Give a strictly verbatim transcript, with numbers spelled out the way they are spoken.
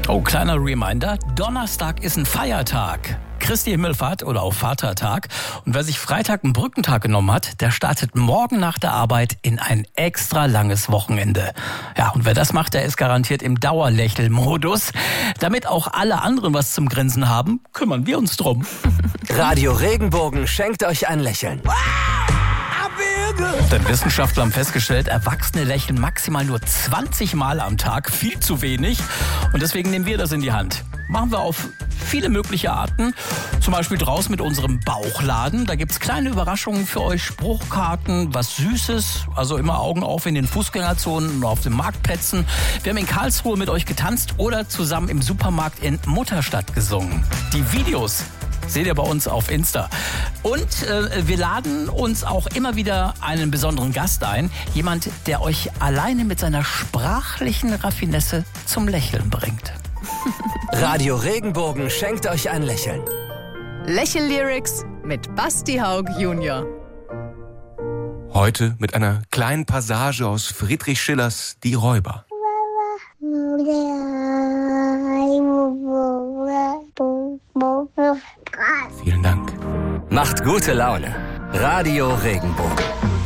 Oh, kleiner Reminder, Donnerstag ist ein Feiertag. Christi Himmelfahrt oder auch Vatertag. Und wer sich Freitag einen Brückentag genommen hat, der startet morgen nach der Arbeit in ein extra langes Wochenende. Ja, und wer das macht, der ist garantiert im Dauerlächelmodus. Damit auch alle anderen was zum Grinsen haben, kümmern wir uns drum. Radio Regenbogen schenkt euch ein Lächeln. Denn Wissenschaftler haben festgestellt, Erwachsene lächeln maximal nur zwanzig Mal am Tag. Viel zu wenig. Und deswegen nehmen wir das in die Hand. Machen wir auf viele mögliche Arten. Zum Beispiel draußen mit unserem Bauchladen. Da gibt's kleine Überraschungen für euch. Spruchkarten, was Süßes. Also immer Augen auf in den Fußgängerzonen und auf den Marktplätzen. Wir haben in Karlsruhe mit euch getanzt oder zusammen im Supermarkt in Mutterstadt gesungen. Die Videos seht ihr bei uns auf Insta. Und äh, wir laden uns auch immer wieder einen besonderen Gast ein. Jemand, der euch alleine mit seiner sprachlichen Raffinesse zum Lächeln bringt. Radio Regenbogen schenkt euch ein Lächeln. Lächel-Lyrics mit Basti Haug Junior Heute mit einer kleinen Passage aus Friedrich Schillers Die Räuber. Vielen Dank. Macht gute Laune. Radio Regenbogen.